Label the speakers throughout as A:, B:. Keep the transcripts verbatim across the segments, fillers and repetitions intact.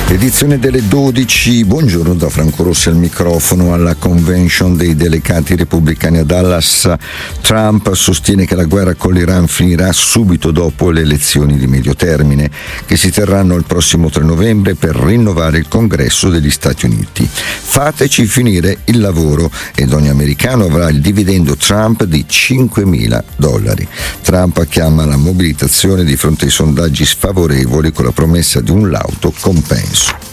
A: Edizione delle dodici, buongiorno da Franco Rossi al microfono. Alla convention dei delegati repubblicani a Dallas, Trump sostiene che la guerra con l'Iran finirà subito dopo le elezioni di medio termine, che si terranno il prossimo tre novembre per rinnovare il Congresso degli Stati Uniti. Fateci finire il lavoro ed ogni americano avrà il dividendo Trump di cinquemila dollari. Trump chiama la mobilitazione di fronte ai sondaggi sfavorevoli con la promessa di un lauto compenso.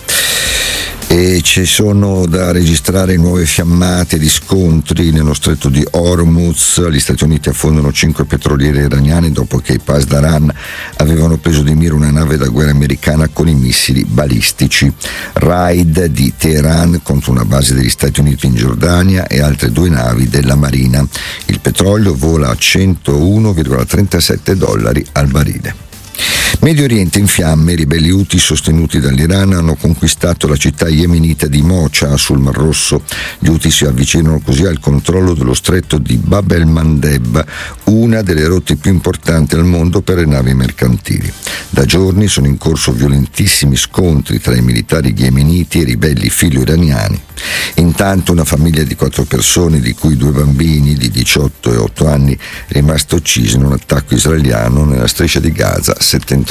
A: E ci sono da registrare nuove fiammate di scontri nello stretto di Hormuz. Gli Stati Uniti affondano cinque petroliere iraniane dopo che i Pasdaran avevano preso di mira una nave da guerra americana con i missili balistici. Raid di Teheran contro una base degli Stati Uniti in Giordania e altre due navi della Marina. Il petrolio vola a centouno virgola trentasette dollari al barile. Medio Oriente in fiamme, i ribelli Houthi sostenuti dall'Iran hanno conquistato la città yemenita di Mocha sul Mar Rosso. Gli Houthi si avvicinano così al controllo dello stretto di Bab el-Mandeb, una delle rotte più importanti al mondo per le navi mercantili. Da giorni sono in corso violentissimi scontri tra i militari yemeniti e i ribelli filo-iraniani. Intanto una famiglia di quattro persone, di cui due bambini di diciotto e otto anni, è rimasta uccisa in un attacco israeliano nella striscia di Gaza settentrionale.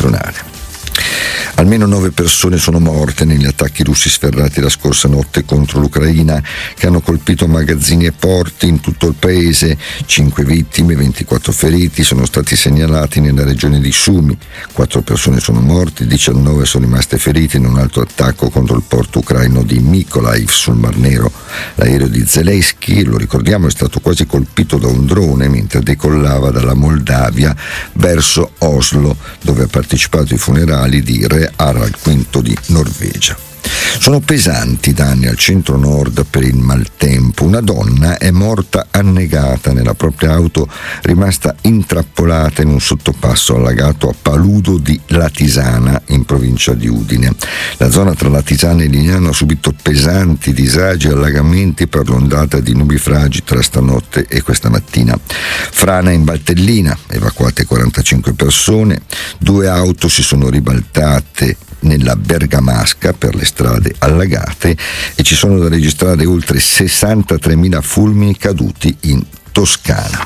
A: Almeno nove persone sono morte negli attacchi russi sferrati la scorsa notte contro l'Ucraina, che hanno colpito magazzini e porti in tutto il paese. Cinque vittime, ventiquattro feriti sono stati segnalati nella regione di Sumy. Quattro persone sono morte, diciannove sono rimaste ferite in un altro attacco contro il porto ucraino di Mykolaiv sul Mar Nero. L'aereo di Zelensky, lo ricordiamo, è stato quasi colpito da un drone mentre decollava dalla Moldavia verso Oslo, dove ha partecipato ai funerali di Re Harald quinto di Norvegia. Sono pesanti i danni al centro-nord per il maltempo. Una donna è morta annegata nella propria auto, rimasta intrappolata in un sottopasso allagato a Paludo di Latisana, in provincia di Udine. La zona tra Latisana e Lignano ha subito pesanti disagi e allagamenti per l'ondata di nubifragi tra stanotte e questa mattina. Frana in Valtellina, evacuate quarantacinque persone, due auto si sono ribaltate nella Bergamasca per le strade allagate e ci sono da registrare oltre sessantatremila fulmini caduti in Toscana.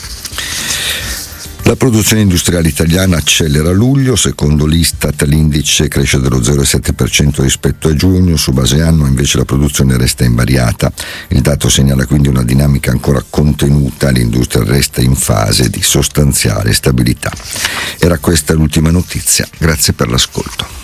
A: La produzione industriale italiana accelera a luglio, secondo l'Istat l'indice cresce dello zero virgola sette per cento rispetto a giugno, su base anno invece la produzione resta invariata. Il dato segnala quindi una dinamica ancora contenuta, l'industria resta in fase di sostanziale stabilità. Era questa l'ultima notizia, grazie per l'ascolto.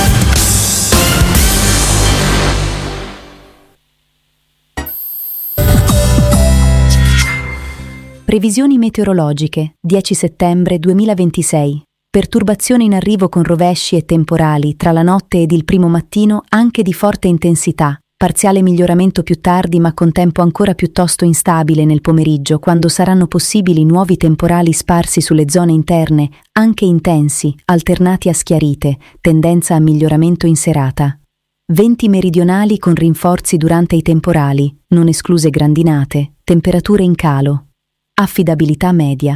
B: Previsioni meteorologiche, dieci settembre duemilaventisei. Perturbazione in arrivo con rovesci e temporali tra la notte ed il primo mattino, anche di forte intensità. Parziale miglioramento più tardi, ma con tempo ancora piuttosto instabile nel pomeriggio, quando saranno possibili nuovi temporali sparsi sulle zone interne, anche intensi, alternati a schiarite, tendenza a miglioramento in serata. Venti meridionali con rinforzi durante i temporali, non escluse grandinate, temperature in calo. Affidabilità media.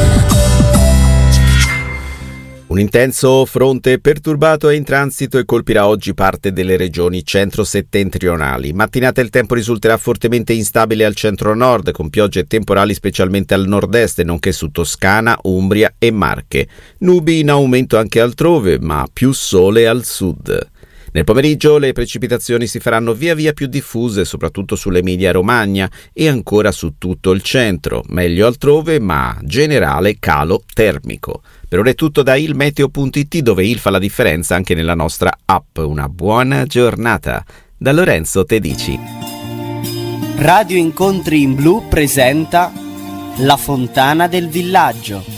C: Un intenso fronte perturbato è in transito e colpirà oggi parte delle regioni centro-settentrionali. Mattinata il tempo risulterà fortemente instabile al centro-nord, con piogge e temporali specialmente al nord-est, nonché su Toscana, Umbria e Marche. Nubi in aumento anche altrove, ma più sole al sud. Nel pomeriggio le precipitazioni si faranno via via più diffuse, soprattutto sull'Emilia-Romagna e ancora su tutto il centro. Meglio altrove, ma generale calo termico. Per ora è tutto da il meteo punto it, dove il fa la differenza anche nella nostra app. Una buona giornata. Da Lorenzo Tedici.
D: Radio Incontri in Blu presenta La Fontana del Villaggio.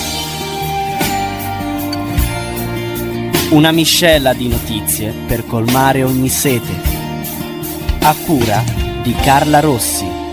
D: Una miscela di notizie per colmare ogni sete. A cura di Carla Rossi.